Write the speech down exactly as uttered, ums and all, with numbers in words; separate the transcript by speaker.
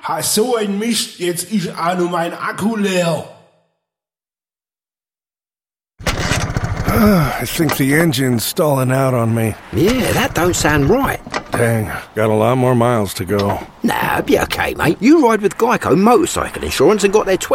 Speaker 1: Har so ein Mist, jetzt ist auch noch mein Akku leer.
Speaker 2: I think the engine's stalling out on me.
Speaker 3: Yeah, that don't sound right.
Speaker 2: Dang, got a lot more miles to go.
Speaker 3: Nah, be okay, mate. You ride with Geico Motorcycle Insurance and got there twenty